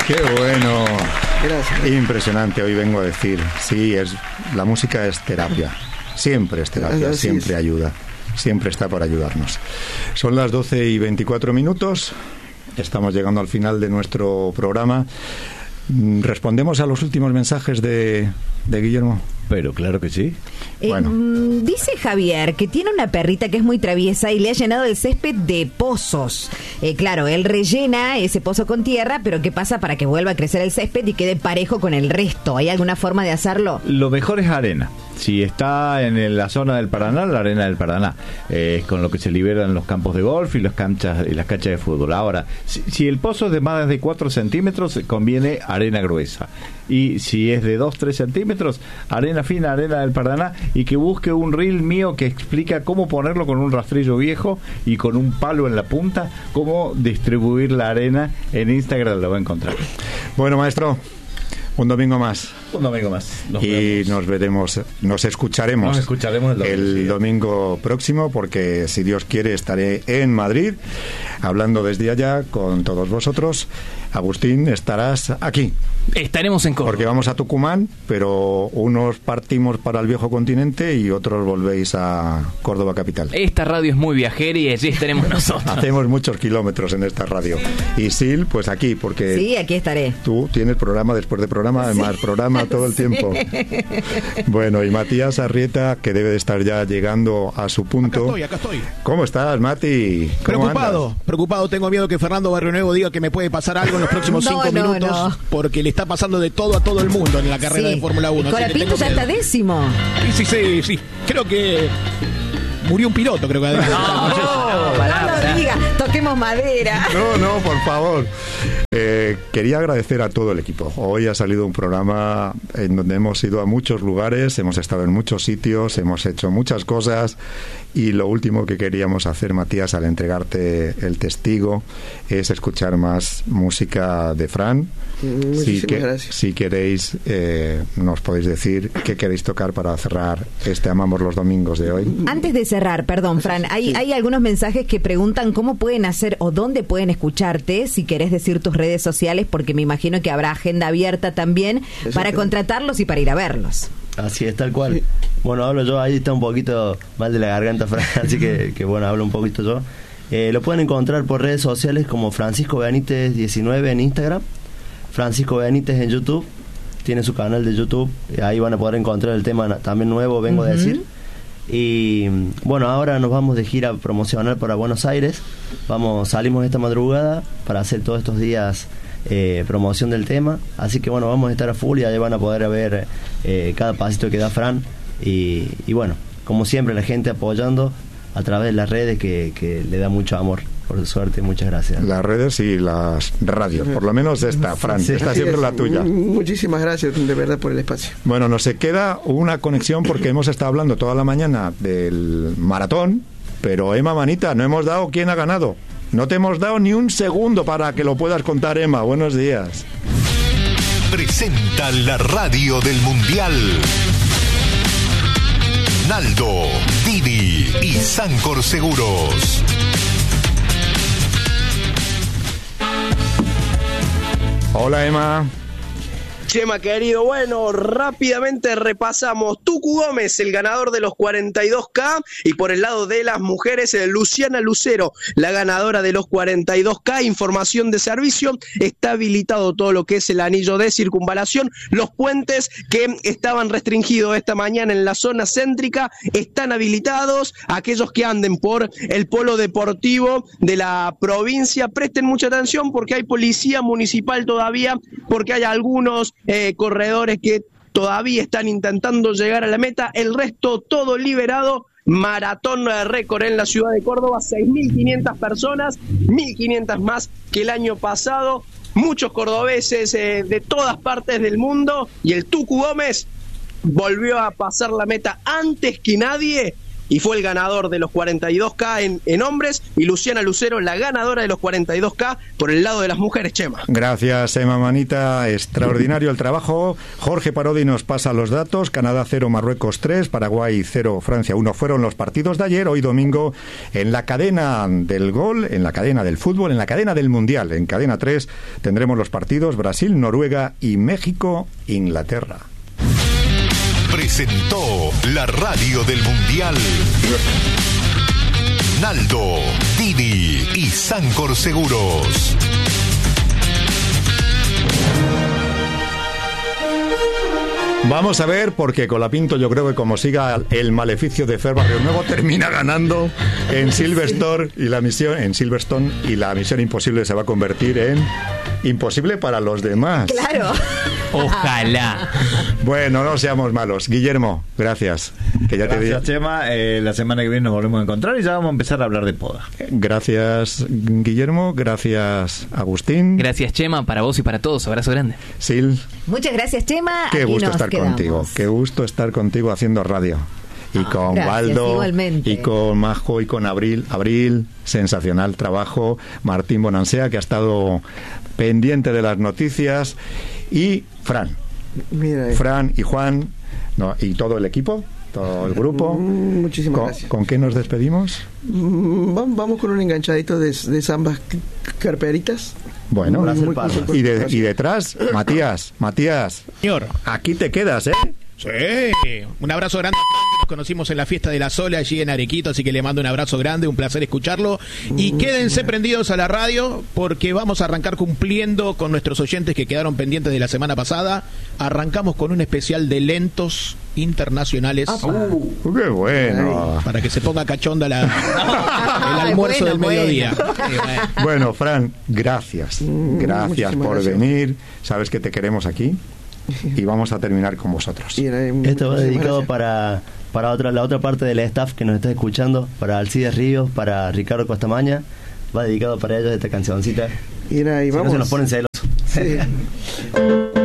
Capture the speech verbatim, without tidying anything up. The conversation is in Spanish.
Qué bueno. Gracias. Impresionante, hoy vengo a decir, sí, es la música es terapia. Siempre es terapia, Así siempre es. ayuda. Siempre está para ayudarnos. Son las doce y veinticuatro minutos. Estamos llegando al final de nuestro programa. ¿Respondemos a los últimos mensajes de, de Guillermo? Pero claro que sí. Eh, Bueno. mm, dice Javier que tiene una perrita que es muy traviesa y le ha llenado el césped de pozos. Eh, claro, él rellena ese pozo con tierra, pero ¿qué pasa para que vuelva a crecer el césped y quede parejo con el resto? ¿Hay alguna forma de hacerlo? Lo mejor es arena. Si está en la zona del Paraná, la arena del Paraná. Eh, es con lo que se liberan los campos de golf y las canchas, y las canchas de fútbol. Ahora, si, si el pozo es de más de cuatro centímetros, conviene arena gruesa. Y si es de dos, tres centímetros, arena fina, arena del Paraná, y que busque un reel mío que explica cómo ponerlo con un rastrillo viejo y con un palo en la punta, cómo distribuir la arena. En Instagram lo va a encontrar. Bueno, maestro, un domingo más. Un domingo más. Nos y vemos. nos veremos, nos escucharemos, Nos escucharemos el domingo, el sí. domingo próximo, porque si Dios quiere estaré en Madrid hablando desde allá con todos vosotros. Agustín, estarás aquí. Estaremos en Córdoba. Porque vamos a Tucumán, pero unos partimos para el viejo continente y otros volvéis a Córdoba capital. Esta radio es muy viajera y allí estaremos nosotros. Hacemos muchos kilómetros en esta radio. Y Sil, pues aquí, porque Sí, aquí estaré. tú tienes programa después de programa, además programa todo el tiempo. Bueno, y Matías Arrieta, que debe de estar ya llegando a su punto. Acá estoy, acá estoy. ¿Cómo estás, Mati? ¿Cómo Preocupado, andas? preocupado. Tengo miedo que Fernando Barrio Nuevo diga que me puede pasar algo en los próximos No, cinco no, minutos, no. porque le está pasando de todo a todo el mundo en la carrera Sí. de Fórmula uno. Y así que Colapinto tengo ya miedo. está décimo. Sí, sí, sí, sí. Creo que murió un piloto, creo que adentro. No, no, pará, No pará. lo diga, toquemos madera. No, no, por favor. Eh, quería agradecer a todo el equipo. Hoy ha salido un programa en donde hemos ido a muchos lugares, hemos estado en muchos sitios, hemos hecho muchas cosas, y lo último que queríamos hacer, Matías, al entregarte el testigo, es escuchar más música de Fran. Muchísimas Si, que- gracias. si queréis, eh, nos podéis decir qué queréis tocar para cerrar este Amamos los Domingos de hoy. Antes de cerrar, perdón, Fran, hay, Sí. hay algunos mensajes que preguntan cómo pueden hacer o dónde pueden escucharte, si querés decir tus redes sociales, porque me imagino que habrá agenda abierta también Eso para sí. contratarlos y para ir a verlos. Así es, tal cual. Sí. Bueno, hablo yo, ahí está un poquito mal de la garganta, Fran, así que, que bueno, hablo un poquito yo. Eh, lo pueden encontrar por redes sociales como Francisco Benítez diecinueve en Instagram, Francisco Benítez en YouTube, tiene su canal de YouTube, ahí van a poder encontrar el tema na- también nuevo, vengo Ujú. a decir. Y bueno, ahora nos vamos de gira promocional para Buenos Aires, vamos, salimos esta madrugada para hacer todos estos días eh, promoción del tema, así que bueno, vamos a estar a full y ahí van a poder ver eh, cada pasito que da Fran y, y bueno, como siempre la gente apoyando a través de las redes que, que le da mucho amor, por suerte, muchas gracias. Las redes y las radios, por lo menos esta, Fran, Sí. esta Así siempre es. la tuya. Muchísimas gracias, de verdad, por el espacio. Bueno, nos queda una conexión porque hemos estado hablando toda la mañana del maratón, pero Emma Manita, no hemos dado quién ha ganado. No te hemos dado ni un segundo para que lo puedas contar, Emma. Buenos días. Presenta la radio del Mundial. Naldo, Didi y Sancor Seguros. Hola, Emma. Chema querido, bueno, rápidamente repasamos. Tucu Gómez, el ganador de los cuarenta y dos K, y por el lado de las mujeres, Luciana Lucero, la ganadora de los cuarenta y dos K. Información de servicio, está habilitado todo lo que es el anillo de circunvalación. Los puentes que estaban restringidos esta mañana en la zona céntrica están habilitados. Aquellos que anden por el polo deportivo de la provincia, presten mucha atención porque hay policía municipal todavía, porque hay algunos Eh, corredores que todavía están intentando llegar a la meta. El resto todo liberado. Maratón récord en la ciudad de Córdoba, seis mil quinientas personas, mil quinientas más que el año pasado, muchos cordobeses eh, de todas partes del mundo, y el Tucu Gómez volvió a pasar la meta antes que nadie y fue el ganador de los cuarenta y dos K en, en hombres, y Luciana Lucero, la ganadora de los cuarenta y dos K por el lado de las mujeres, Chema. Gracias, Emma Manita, extraordinario el trabajo. Jorge Parodi nos pasa los datos. Canadá cero, Marruecos tres, Paraguay cero, Francia uno fueron los partidos de ayer. Hoy domingo en la cadena del gol, en la cadena del fútbol, en la cadena del mundial, en cadena tres tendremos los partidos Brasil, Noruega y México, Inglaterra. Presentó la radio del mundial Naldo, Didi y Sancor Seguros. Vamos a ver, porque Colapinto yo creo que como siga el maleficio de Fer Barrio Nuevo termina ganando en Silverstone y la misión en Silverstone y la misión imposible se va a convertir en imposible para los demás. Claro. Ojalá. Bueno, no seamos malos. Guillermo, gracias. Que ya Gracias, te di... Chema. Eh, la semana que viene nos volvemos a encontrar y ya vamos a empezar a hablar de poda. Gracias, Guillermo. Gracias, Agustín. Gracias, Chema, para vos y para todos. Abrazo grande. Sil. Muchas gracias, Chema. Qué Aquí gusto nos estar quedamos. contigo. Qué gusto estar contigo haciendo radio. Y Ah, con gracias, Baldo, igualmente. y con Majo, y con Abril. Abril, sensacional trabajo. Martín Bonansea, que ha estado pendiente de las noticias. Y Fran. Mira, eh, Fran y Juan, no, y todo el equipo, todo el grupo. mm, muchísimas ¿Con, gracias. ¿Con qué nos despedimos? Mm, vam- Vamos con un enganchadito de, de zambas c- carperitas. Bueno, Muy- Brasil muy Palmas. conceptual. y, de- y detrás, Matías, Matías, Señor. aquí te quedas, ¿eh? Sí. Un abrazo grande a Fran, que nos conocimos en la fiesta de la Sola allí en Arequito, así que le mando un abrazo grande, un placer escucharlo. Y quédense prendidos a la radio porque vamos a arrancar cumpliendo con nuestros oyentes que quedaron pendientes de la semana pasada. Arrancamos con un especial de lentos internacionales Uh, ¡Qué bueno! para que se ponga cachonda la, el almuerzo Bueno, del mediodía. bueno. Eh, bueno. Bueno, Fran, gracias. Mm, Gracias muchísimas por gracias. venir. Sabes que te queremos aquí. Y vamos a terminar con vosotros. Y, eh, Esto va muchísimas dedicado gracias. para, para otra, la otra parte del staff que nos está escuchando, para Alcides Ríos, para Ricardo Costamaña. Va dedicado para ellos esta cancioncita. Y, nada, y Si no vamos. se nos ponen celos. Sí.